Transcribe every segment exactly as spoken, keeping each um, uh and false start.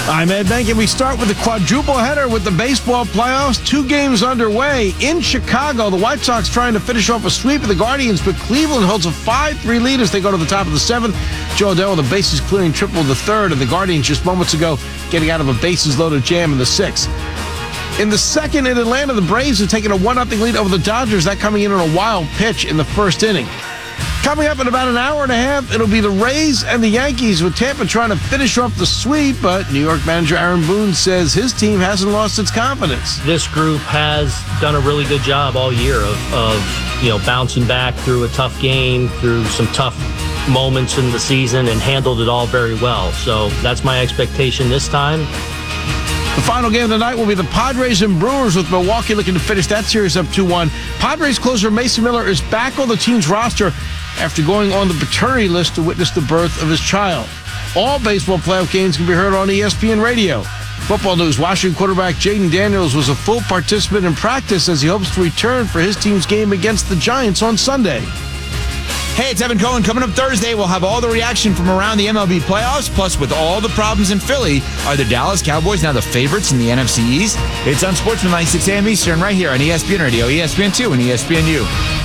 I'm Ed Bank, and we start with the quadruple header with the baseball playoffs. Two games underway in Chicago. The White Sox trying to finish off a sweep of the Guardians, but Cleveland holds a five three lead as they go to the top of the seventh. Joe Adell with a bases-clearing triple in the third, and the Guardians just moments ago getting out of a bases-loaded jam in the sixth. In the second in Atlanta, the Braves have taken a one nothing lead over the Dodgers, that coming in on a wild pitch in the first inning. Coming up in about an hour and a half, it'll be the Rays and the Yankees, with Tampa trying to finish off the sweep, but New York manager Aaron Boone says his team hasn't lost its confidence. This group has done a really good job all year of, of you know, bouncing back through a tough game, through some tough moments in the season, and handled it all very well. So that's my expectation this time. The final game of the night will be the Padres and Brewers, with Milwaukee looking to finish that series up two one. Padres closer Mason Miller is back on the team's roster after going on the paternity list to witness the birth of his child. All baseball playoff games can be heard on E S P N Radio. Football news: Washington quarterback Jaden Daniels was a full participant in practice as he hopes to return for his team's game against the Giants on Sunday. Hey, it's Evan Cohen. Coming up Thursday, we'll have all the reaction from around the M L B playoffs. Plus, with all the problems in Philly, are the Dallas Cowboys now the favorites in the N F C East? It's on Sportsman ninety-six A M Eastern right here on E S P N Radio, E S P N two, and E S P N U.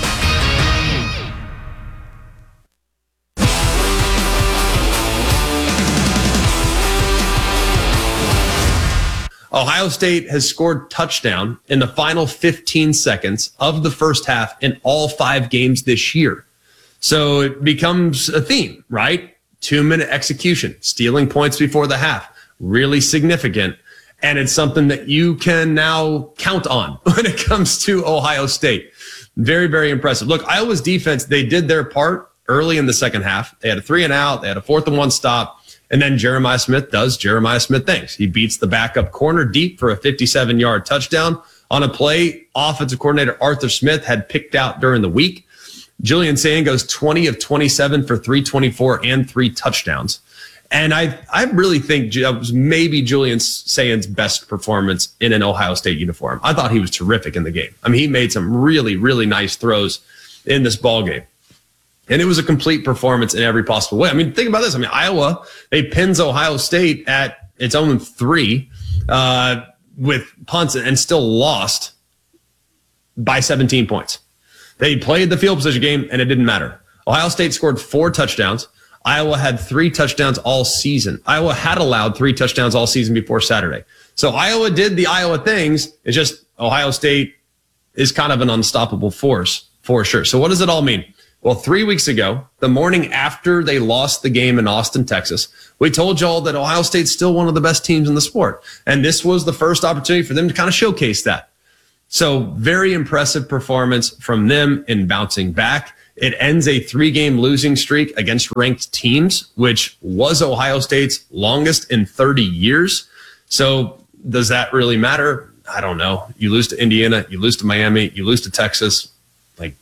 Ohio State has scored touchdown in the final fifteen seconds of the first half in all five games this year. So it becomes a theme, right? Two-minute execution, stealing points before the half, really significant. And it's something that you can now count on when it comes to Ohio State. Very, very impressive. Look, Iowa's defense, they did their part early in the second half. They had a three and out. They had a fourth and one stop. And then Jeremiah Smith does Jeremiah Smith things. He beats the backup corner deep for a fifty-seven-yard touchdown on a play offensive coordinator Arthur Smith had picked out during the week. Julian Sayin goes twenty of twenty-seven for three twenty-four and three touchdowns. And I I really think that was maybe Julian Sayin's best performance in an Ohio State uniform. I thought he was terrific in the game. I mean, he made some really, really nice throws in this ball game. And it was a complete performance in every possible way. I mean, think about this. I mean, Iowa, they pins Ohio State at its own three uh, with punts and still lost by seventeen points. They played the field position game, and it didn't matter. Ohio State scored four touchdowns. Iowa had three touchdowns all season. Iowa had allowed three touchdowns all season before Saturday. So Iowa did the Iowa things. It's just Ohio State is kind of an unstoppable force for sure. So what does it all mean? Well, three weeks ago, the morning after they lost the game in Austin, Texas, we told y'all that Ohio State's still one of the best teams in the sport. And this was the first opportunity for them to kind of showcase that. So very impressive performance from them in bouncing back. It ends a three-game losing streak against ranked teams, which was Ohio State's longest in thirty years. So does that really matter? I don't know. You lose to Indiana, you lose to Miami, you lose to Texas. Like,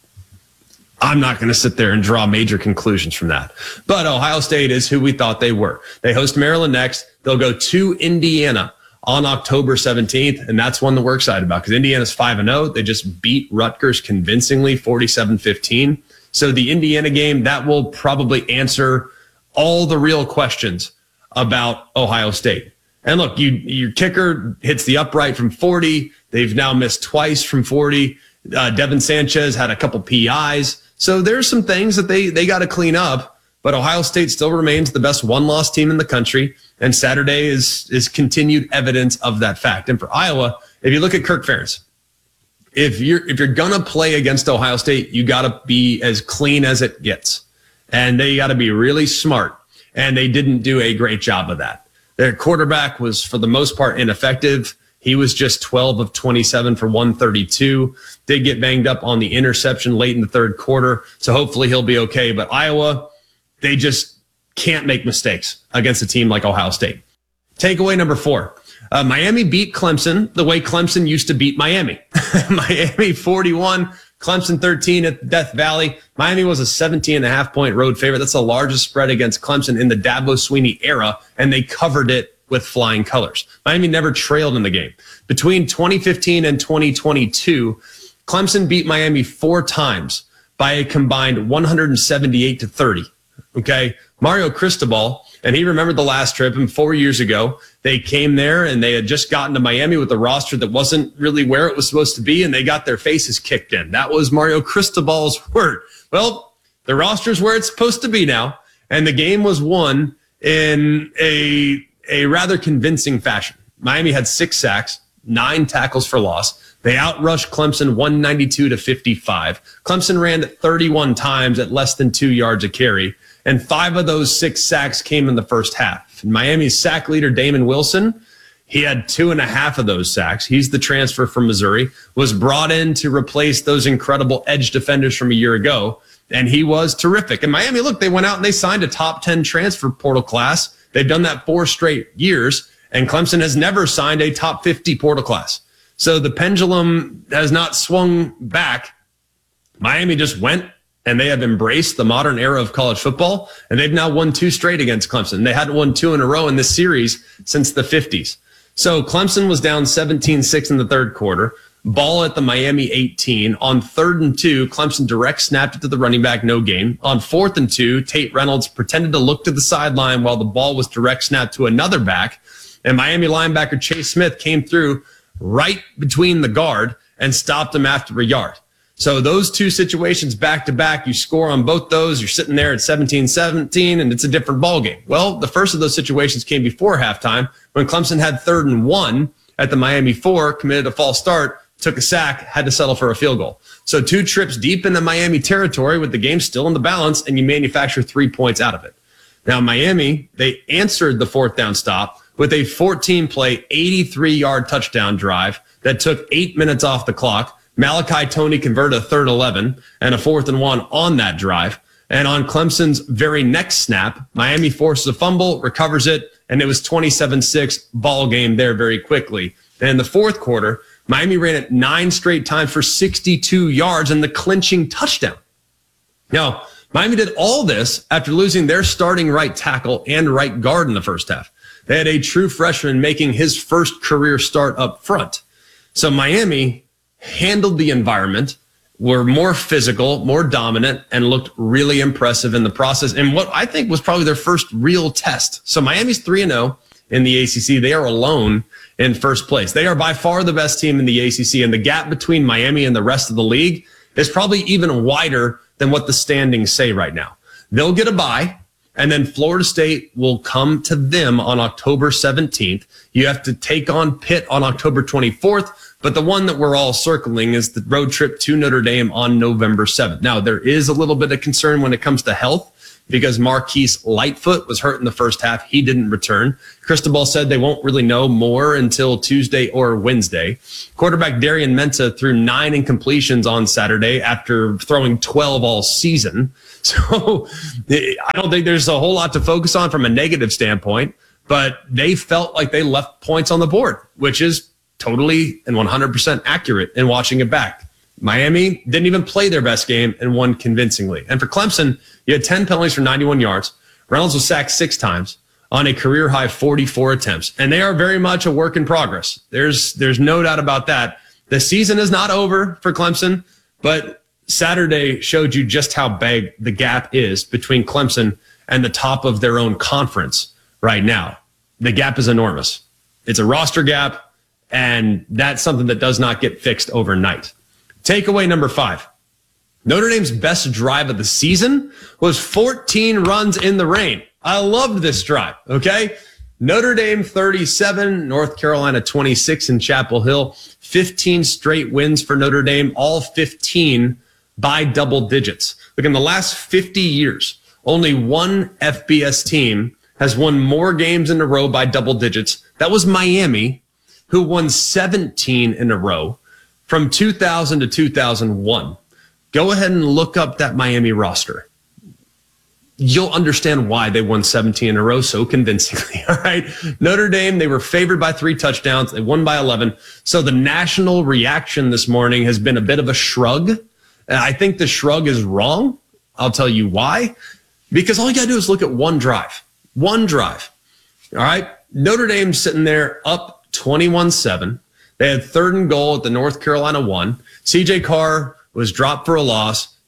I'm not going to sit there and draw major conclusions from that. But Ohio State is who we thought they were. They host Maryland next. They'll go to Indiana on October seventeenth, and that's one that we're excited about because Indiana's five and oh. They just beat Rutgers convincingly, forty-seven fifteen. So the Indiana game, that will probably answer all the real questions about Ohio State. And look, you, your kicker hits the upright from forty. They've now missed twice from forty. Uh, Devin Sanchez had a couple P Is. So there's some things that they, they got to clean up. But Ohio State still remains the best one-loss team in the country. And Saturday is is continued evidence of that fact. And for Iowa, if you look at Kirk Ferentz, if you're if you're gonna play against Ohio State, you gotta be as clean as it gets, and they got to be really smart. And they didn't do a great job of that. Their quarterback was, for the most part, ineffective. He was just twelve of twenty-seven for one thirty-two. Did get banged up on the interception late in the third quarter, so hopefully he'll be okay. But Iowa, they just can't make mistakes against a team like Ohio State. Takeaway number four. Uh, Miami beat Clemson the way Clemson used to beat Miami. Miami forty-one, Clemson thirteen at Death Valley. Miami was a seventeen and a half point road favorite. That's the largest spread against Clemson in the Dabo Swinney era, and they covered it with flying colors. Miami never trailed in the game. Between twenty fifteen and twenty twenty-two, Clemson beat Miami four times by a combined one hundred seventy-eight to thirty. Okay, Mario Cristobal And he remembered the last trip. And four years ago, they came there and they had just gotten to Miami with a roster that wasn't really where it was supposed to be. And they got their faces kicked in. That was Mario Cristobal's word. Well, the roster's where it's supposed to be now. And the game was won in a, a rather convincing fashion. Miami had six sacks, nine tackles for loss. They outrushed Clemson one ninety-two to fifty-five. Clemson ran thirty-one times at less than two yards a carry, and five of those six sacks came in the first half. And Miami's sack leader, Damon Wilson, he had two and a half of those sacks. He's the transfer from Missouri, was brought in to replace those incredible edge defenders from a year ago, and he was terrific. And Miami, look, they went out and they signed a top ten transfer portal class. They've done that four straight years, and Clemson has never signed a top fifty portal class. So the pendulum has not swung back. Miami just went and they have embraced the modern era of college football, and they've now won two straight against Clemson. They hadn't won two in a row in this series since the fifties. So Clemson was down seventeen six in the third quarter. Ball at the Miami eighteen. On third and two, Clemson direct snapped it to the running back, no gain. On fourth and two, Tate Reynolds pretended to look to the sideline while the ball was direct snapped to another back. And Miami linebacker Chase Smith came through right between the guard and stopped him after a yard. So those two situations back to back, you score on both those, you're sitting there at seventeen seventeen, and it's a different ball game. Well, the first of those situations came before halftime when Clemson had third and one at the Miami four, committed a false start, took a sack, had to settle for a field goal. So two trips deep into Miami territory with the game still in the balance, and you manufacture three points out of it. Now, Miami, they answered the fourth down stop with a fourteen-play, eighty-three-yard touchdown drive that took eight minutes off the clock. Malachi Toney converted a third eleven and a fourth and one on that drive. And on Clemson's very next snap, Miami forces a fumble, recovers it, and it was twenty-seven six ball game there very quickly. And in the fourth quarter, Miami ran it nine straight times for sixty-two yards and the clinching touchdown. Now, Miami did all this after losing their starting right tackle and right guard in the first half. They had a true freshman making his first career start up front. So Miami handled the environment, were more physical, more dominant, and looked really impressive in the process. And what I think was probably their first real test. So Miami's three and oh in the A C C. They are alone in first place. They are by far the best team in the A C C, and the gap between Miami and the rest of the league is probably even wider than what the standings say right now. They'll get a bye, and then Florida State will come to them on October seventeenth. You have to take on Pitt on October twenty-fourth, but the one that we're all circling is the road trip to Notre Dame on November seventh. Now, there is a little bit of concern when it comes to health because Marquise Lightfoot was hurt in the first half. He didn't return. Cristobal said they won't really know more until Tuesday or Wednesday. Quarterback Darian Menta threw nine incompletions on Saturday after throwing twelve all season. So I don't think there's a whole lot to focus on from a negative standpoint, but they felt like they left points on the board, which is totally and one hundred percent accurate in watching it back. Miami didn't even play their best game and won convincingly. And for Clemson, you had ten penalties for ninety-one yards. Reynolds was sacked six times on a career-high forty-four attempts. And they are very much a work in progress. There's, there's no doubt about that. The season is not over for Clemson, but Saturday showed you just how big the gap is between Clemson and the top of their own conference right now. The gap is enormous. It's a roster gap, and that's something that does not get fixed overnight. Takeaway number five. Notre Dame's best drive of the season was fourteen runs in the rain. I loved this drive, okay? Notre Dame thirty-seven, North Carolina twenty-six in Chapel Hill. fifteen straight wins for Notre Dame, all fifteen by double digits. Look, in the last fifty years, only one F B S team has won more games in a row by double digits. That was Miami, who won seventeen in a row from two thousand to two thousand one. Go ahead and look up that Miami roster. You'll understand why they won seventeen in a row so convincingly. All right. Notre Dame, they were favored by three touchdowns. They won by eleven. So the national reaction this morning has been a bit of a shrug. And I think the shrug is wrong. I'll tell you why. Because all you got to do is look at one drive. One drive. All right. Notre Dame sitting there up twenty-one seven. They had third and goal at the North Carolina one. C J Carr was dropped for a loss.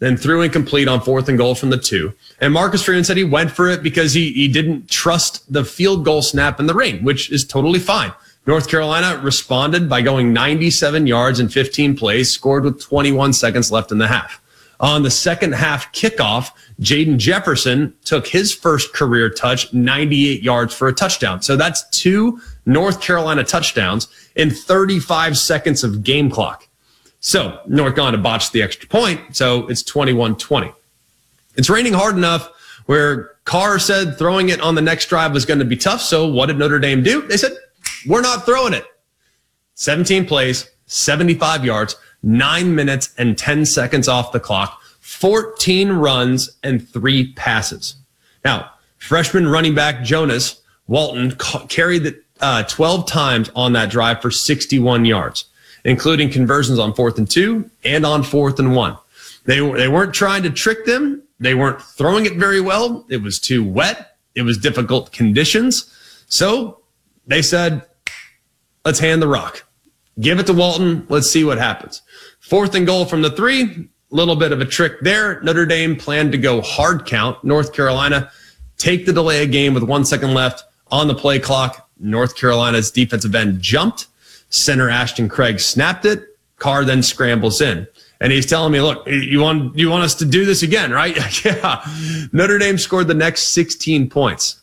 then threw incomplete on fourth and goal from the two. And Marcus Freeman said he went for it because he, he didn't trust the field goal snap in the rain, which is totally fine. North Carolina responded by going ninety-seven yards in fifteen plays, scored with twenty-one seconds left in the half. On the second half kickoff, Jaden Jefferson took his first career touch, ninety-eight yards for a touchdown. So that's two North Carolina touchdowns in thirty-five seconds of game clock. So North Carolina botched the extra point, so it's twenty-one twenty. It's raining hard enough where Carr said throwing it on the next drive was going to be tough. So what did Notre Dame do? They said, we're not throwing it. seventeen plays, seventy-five yards, nine minutes and ten seconds off the clock, fourteen runs and three passes. Now, freshman running back Jonas Walton ca- carried the uh, twelve times on that drive for sixty-one yards, including conversions on fourth and two and on fourth and one. They, they weren't trying to trick them. They weren't throwing it very well. It was too wet. It was difficult conditions. So they said, let's hand the rock. Give it to Walton. Let's see what happens. Fourth and goal from the three. Little bit of a trick there. Notre Dame planned to go hard count. North Carolina take the delay of game with one second left on the play clock. North Carolina's defensive end jumped. Center Ashton Craig snapped it. Carr then scrambles in. And he's telling me, look, you want you want us to do this again, right? Yeah. Notre Dame scored the next sixteen points.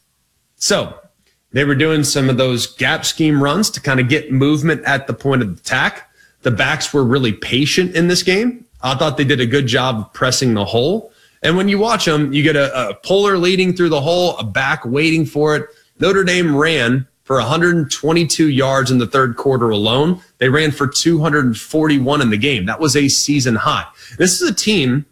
So they were doing some of those gap scheme runs to kind of get movement at the point of attack. The backs were really patient in this game. I thought they did a good job of pressing the hole. And when you watch them, you get a, a puller leading through the hole, a back waiting for it. Notre Dame ran for one hundred twenty-two yards in the third quarter alone. They ran for two hundred forty-one in the game. That was a season high. This is a team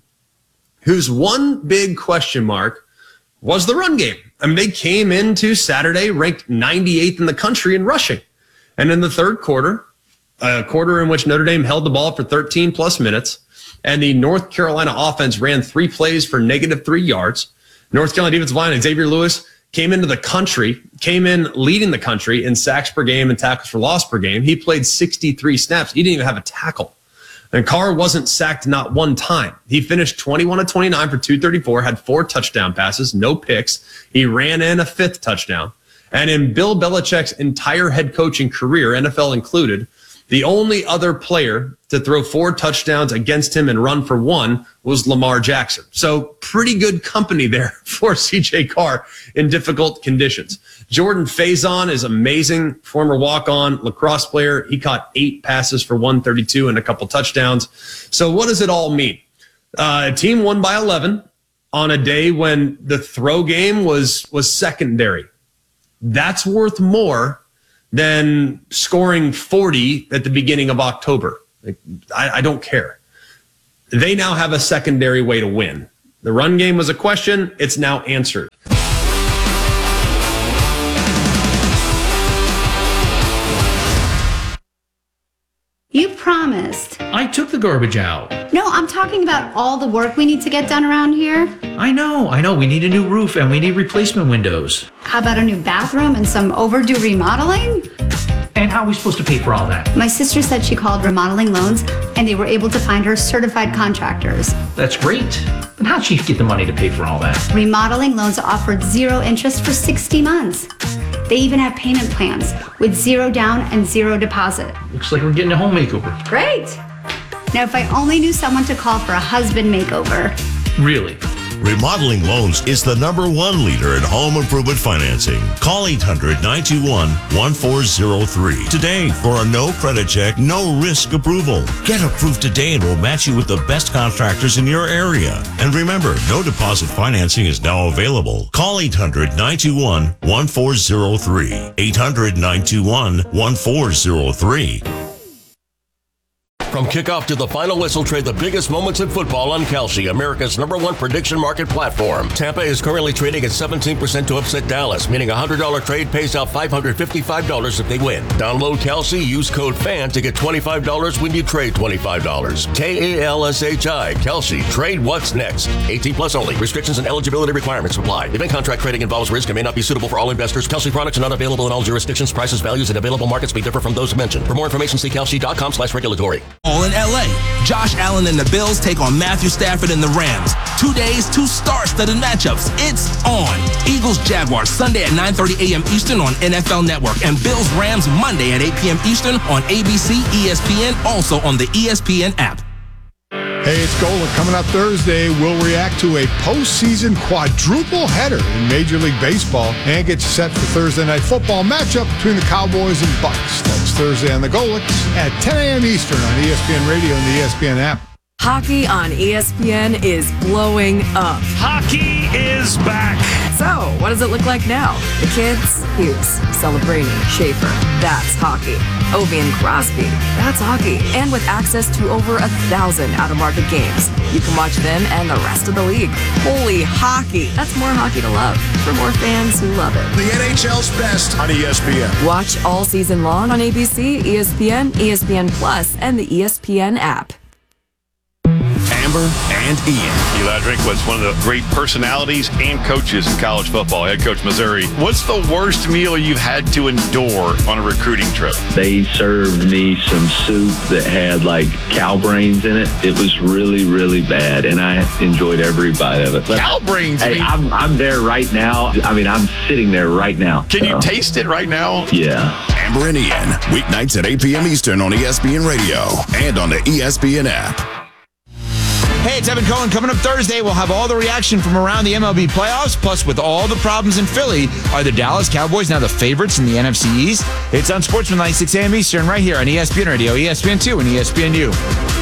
whose one big question mark was the run game. I mean, they came into Saturday ranked ninety-eighth in the country in rushing. And in the third quarter, a quarter in which Notre Dame held the ball for thirteen plus minutes, and the North Carolina offense ran three plays for negative three yards. North Carolina defensive line, Xavier Lewis, came into the country, came in leading the country in sacks per game and tackles for loss per game. He played sixty-three snaps. He didn't even have a tackle. And Carr wasn't sacked not one time. He finished twenty-one of twenty-nine for two thirty-four, had four touchdown passes, no picks. He ran in a fifth touchdown. And in Bill Belichick's entire head coaching career, N F L included, the only other player to throw four touchdowns against him and run for one was Lamar Jackson. So pretty good company there for C J Carr in difficult conditions. Jordan Faison is amazing, former walk-on lacrosse player. He caught eight passes for one thirty-two and a couple touchdowns. So what does it all mean? Uh, a team won by eleven on a day when the throw game was was secondary. That's worth more than scoring forty at the beginning of October. Like, I, I don't care. They now have a secondary way to win. The run game was a question. It's now answered. You promised. I took the garbage out. No, I'm talking about all the work we need to get done around here. I know, I know. We need a new roof and we need replacement windows. How about a new bathroom and some overdue remodeling? And how are we supposed to pay for all that? My sister said she called Remodeling Loans and they were able to find her certified contractors. That's great. But how'd she get the money to pay for all that? Remodeling Loans offered zero interest for sixty months. They even have payment plans with zero down and zero deposit. Looks like we're getting a home makeover. Great. Now, if I only knew someone to call for a husband makeover. Really? Remodeling Loans is the number one leader in home improvement financing. Call eight hundred, nine two one, one four zero three today for a no credit check, no risk approval. Get approved today and we'll match you with the best contractors in your area. And remember, no deposit financing is now available. Call eight hundred, nine two one, one four zero three. eight hundred, nine two one, one four zero three. From kickoff to the final whistle, trade the biggest moments in football on Kalshi, America's number one prediction market platform. Tampa is currently trading at seventeen percent to upset Dallas, meaning a one hundred dollars trade pays out five hundred fifty-five dollars if they win. Download Kalshi, use code FAN to get twenty-five dollars when you trade twenty-five dollars. K A L S H I, Kalshi. Trade what's next. eighteen plus only. Restrictions and eligibility requirements apply. Event contract trading involves risk and may not be suitable for all investors. Kalshi products are not available in all jurisdictions. Prices, values, and available markets may differ from those mentioned. For more information, see kalshi dot com slash regulatory. All in L A. Josh Allen and the Bills take on Matthew Stafford and the Rams. Two days, two star-studded matchups. It's on. Eagles-Jaguars Sunday at nine thirty a.m. Eastern on N F L Network. And Bills-Rams Monday at eight p.m. Eastern on A B C, E S P N, also on the E S P N app. Hey, it's Golic. Coming up Thursday, we'll react to a postseason quadruple header in Major League Baseball and get you set for Thursday Night Football matchup between the Cowboys and Bucks. That's Thursday on the Golics at ten a.m. Eastern on E S P N Radio and the E S P N app. Hockey on E S P N is blowing up. Hockey is back. So, what does it look like now? The kids? Hughes, Celebrini, Schaefer. That's hockey. Ovi and Crosby. That's hockey. And with access to over a thousand out-of-market games, you can watch them and the rest of the league. Holy hockey. That's more hockey to love for more fans who love it. The N H L's best on E S P N. Watch all season long on A B C, E S P N, E S P N Plus, and the E S P N app. Amber and Ian. Eli Drake was one of the great personalities and coaches in college football. Head coach Missouri. What's the worst meal you've had to endure on a recruiting trip? They served me some soup that had like cow brains in it. It was really, really bad, and I enjoyed every bite of it. But, cow brains? Hey, I'm, I'm there right now. I mean, I'm sitting there right now. Can so. you taste it right now? Yeah. Amber and Ian, weeknights at eight p.m. Eastern on E S P N Radio and on the E S P N app. Hey, it's Evan Cohen. Coming up Thursday, we'll have all the reaction from around the M L B playoffs. Plus, with all the problems in Philly, are the Dallas Cowboys now the favorites in the N F C East? It's on Sportsman ninety-six a.m. Eastern right here on E S P N Radio, E S P N two, and E S P N U.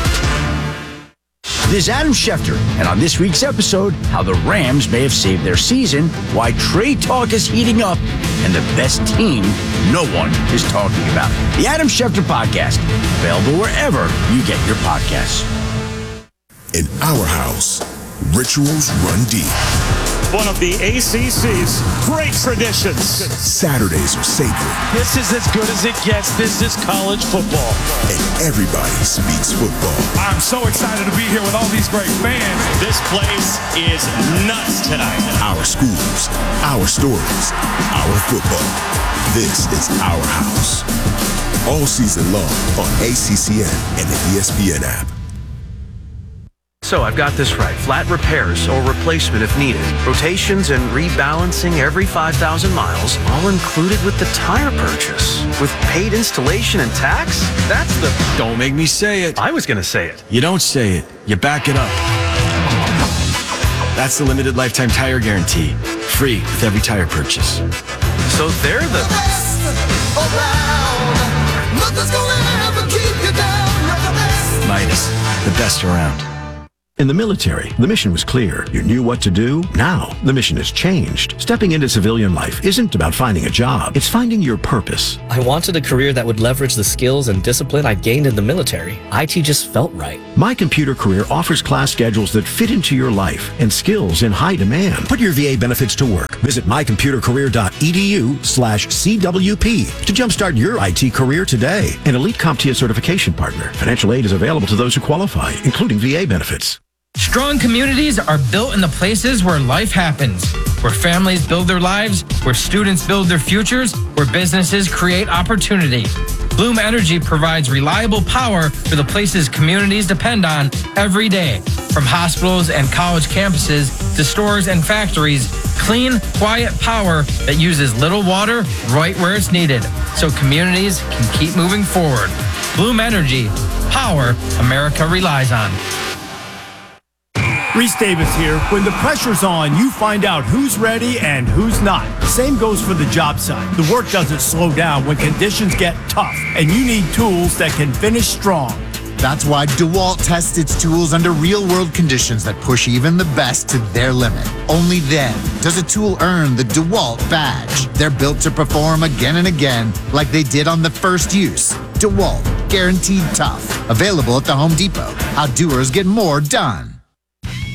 This is Adam Schefter, and on this week's episode, how the Rams may have saved their season, why trade talk is heating up, and the best team no one is talking about. The Adam Schefter Podcast, available wherever you get your podcasts. In our house, rituals run deep. One of the A C C's great traditions. Saturdays are sacred. This is as good as it gets. This is college football. And everybody speaks football. I'm so excited to be here with all these great fans. This place is nuts tonight. Our schools, our stories, our football. This is our house. All season long on A C C N and the E S P N app. So I've got this right. Flat repairs or replacement if needed. Rotations and rebalancing every five thousand miles, all included with the tire purchase. With paid installation and tax? That's the... Don't make me say it. I was going to say it. You don't say it. You back it up. That's the limited lifetime tire guarantee. Free with every tire purchase. So they're the... the best around. Nothing's gonna ever keep you down. You're the best. Midas, the best around. In the military, the mission was clear. You knew what to do. Now, the mission has changed. Stepping into civilian life isn't about finding a job. It's finding your purpose. I wanted a career that would leverage the skills and discipline I gained in the military. I T just felt right. My Computer Career offers class schedules that fit into your life and skills in high demand. Put your V A benefits to work. Visit mycomputercareer.edu slash CWP to jumpstart your I T career today. An Elite CompTIA certification partner. Financial aid is available to those who qualify, including V A benefits. Strong communities are built in the places where life happens, where families build their lives, where students build their futures, where businesses create opportunity. Bloom Energy provides reliable power for the places communities depend on every day. From hospitals and college campuses to stores and factories, clean, quiet power that uses little water right where it's needed, so communities can keep moving forward. Bloom Energy, power America relies on. Reese Davis here. When the pressure's on, you find out who's ready and who's not. Same goes for the job site. The work doesn't slow down when conditions get tough, and you need tools that can finish strong. That's why DeWalt tests its tools under real-world conditions that push even the best to their limit. Only then does a tool earn the DeWalt badge. They're built to perform again and again like they did on the first use. DeWalt, guaranteed tough. Available at the Home Depot. How doers get more done.